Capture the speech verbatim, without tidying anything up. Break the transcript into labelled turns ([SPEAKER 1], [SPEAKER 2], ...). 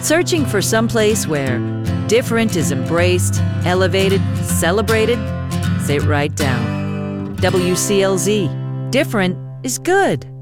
[SPEAKER 1] Searching for someplace where different is embraced, elevated, celebrated? Sit right down. W C L Z. Different is good.